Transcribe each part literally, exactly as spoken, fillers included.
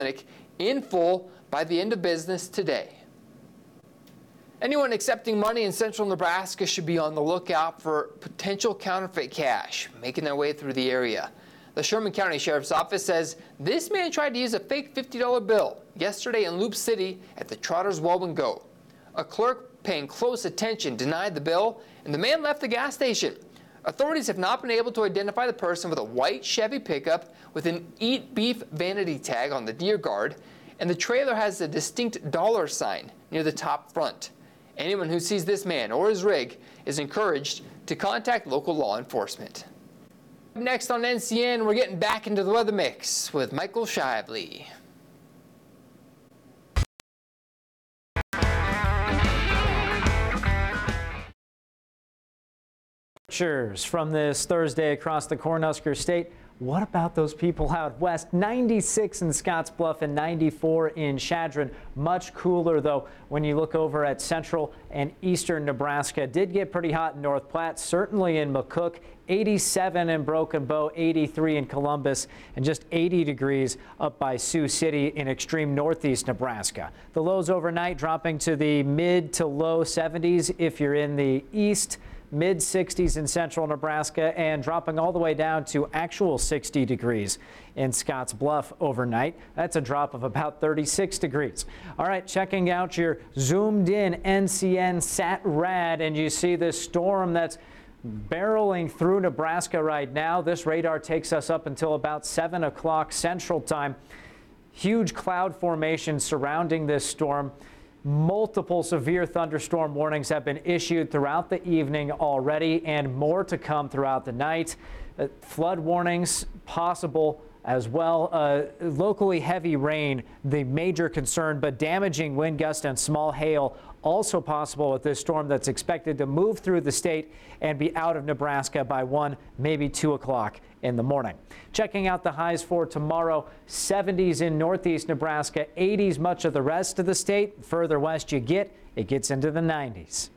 clinic in full by the end of business today. Anyone accepting money in central Nebraska should be on the lookout for potential counterfeit cash making their way through the area. The Sherman County Sheriff's Office says this man tried to use a fake fifty dollar bill yesterday in Loop City at the Trotters Well and Go. A clerk paying close attention denied the bill, and the man left the gas station. Authorities have not been able to identify the person with a white Chevy pickup with an Eat Beef vanity tag on the deer guard, and the trailer has a distinct dollar sign near the top front. Anyone who sees this man or his rig is encouraged to contact local law enforcement. Next on N C N, we're getting back into the weather mix with Michael Shively. From this Thursday across the Cornhusker State. What about those people out west? ninety-six in Scottsbluff and ninety-four in Chadron. Much cooler, though, when you look over at central and eastern Nebraska. Did get pretty hot in North Platte, certainly in McCook. eighty-seven in Broken Bow, eighty-three in Columbus, and just eighty degrees up by Sioux City in extreme northeast Nebraska. The lows overnight dropping to the mid to low seventies if you're in the east. Mid sixties in central Nebraska, and dropping all the way down to actual sixty degrees in Scotts Bluff overnight. That's a drop of about thirty-six degrees. All right, checking out your zoomed in N C N Sat Rad, and you see this storm that's barreling through Nebraska right now. This radar takes us up until about seven o'clock Central Time. Huge cloud formation surrounding this storm. Multiple severe thunderstorm warnings have been issued throughout the evening already, and more to come throughout the night. Uh, flood warnings possible as well. Uh, locally heavy rain, the major concern, but damaging wind gusts and small hail also possible with this storm that's expected to move through the state and be out of Nebraska by one, maybe two o'clock in the morning. Checking out the highs for tomorrow, seventies in northeast Nebraska, eighties much of the rest of the state. Further west you get, it gets into the nineties.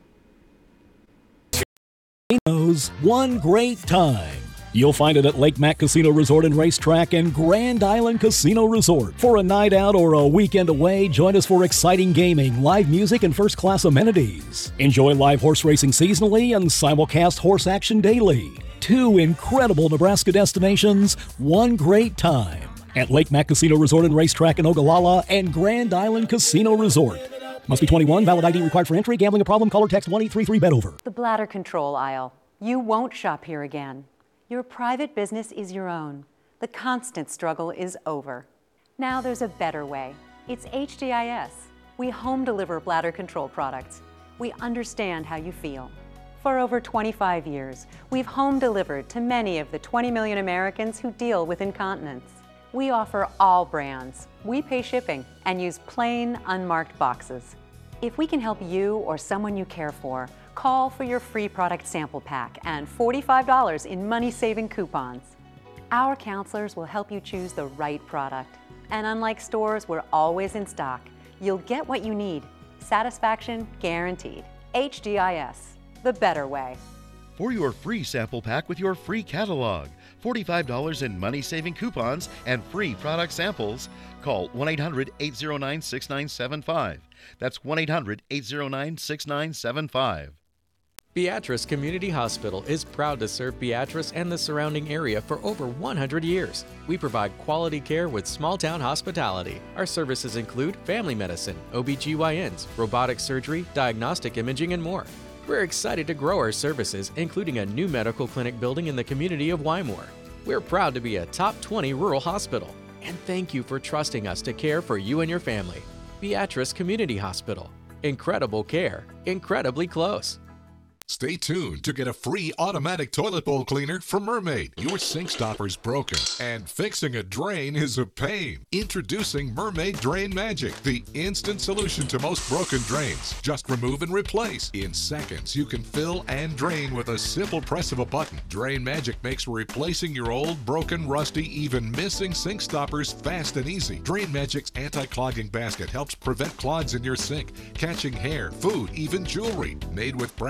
One great time. You'll find it at Lake Mac Casino Resort and Racetrack and Grand Island Casino Resort. For a night out or a weekend away, join us for exciting gaming, live music, and first-class amenities. Enjoy live horse racing seasonally and simulcast horse action daily. Two incredible Nebraska destinations, one great time. At Lake Mac Casino Resort and Racetrack in Ogallala and Grand Island Casino Resort. Must be twenty-one, valid I D required for entry. Gambling a problem? Call or text one eight three three bet over. The bladder control aisle. You won't shop here again. Your private business is your own. The constant struggle is over. Now there's a better way. It's H D I S. We home deliver bladder control products. We understand how you feel. For over twenty-five years, we've home delivered to many of the twenty million Americans who deal with incontinence. We offer all brands. We pay shipping and use plain, unmarked boxes. If we can help you or someone you care for, call for your free product sample pack and forty-five dollars in money-saving coupons. Our counselors will help you choose the right product. And unlike stores, we're always in stock. You'll get what you need. Satisfaction guaranteed. H D I S, the better way. For your free sample pack with your free catalog, forty-five dollars in money-saving coupons, and free product samples, call one eight hundred, eight oh nine, six nine seven five. That's one eight hundred, eight oh nine, six nine seven five. Beatrice Community Hospital is proud to serve Beatrice and the surrounding area for over one hundred years. We provide quality care with small-town hospitality. Our services include family medicine, O B G Y Ns, robotic surgery, diagnostic imaging, and more. We're excited to grow our services, including a new medical clinic building in the community of Wymore. We're proud to be a top twenty rural hospital. And thank you for trusting us to care for you and your family. Beatrice Community Hospital. Incredible care, incredibly close. Stay tuned to get a free automatic toilet bowl cleaner from Mermaid. Your sink stopper's broken, and fixing a drain is a pain. Introducing Mermaid Drain Magic, the instant solution to most broken drains. Just remove and replace. In seconds, you can fill and drain with a simple press of a button. Drain Magic makes replacing your old, broken, rusty, even missing sink stoppers fast and easy. Drain Magic's anti-clogging basket helps prevent clogs in your sink, catching hair, food, even jewelry. Made with brass and chrome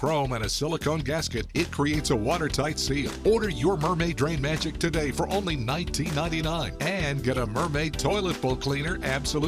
chrome and a silicone gasket, it creates a watertight seal. Order your Mermaid Drain Magic today for only nineteen ninety-nine and get a Mermaid Toilet Bowl Cleaner absolutely